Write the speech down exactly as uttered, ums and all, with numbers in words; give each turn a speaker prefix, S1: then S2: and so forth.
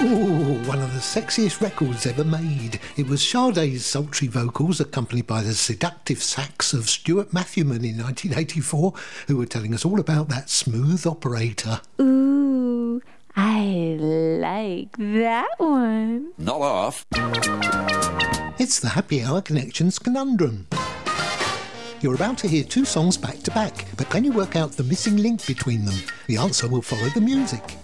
S1: Ooh, one of the sexiest records ever made. It was Sade's sultry vocals accompanied by the seductive sax of Stuart Matthewman in nineteen eighty-four, who were telling us all about that smooth operator.
S2: Ooh, I like that one.
S3: Not off.
S1: It's the Happy Hour Connections Conundrum. You're about to hear two songs back to back, but can you work out the missing link between them? The answer will follow the music.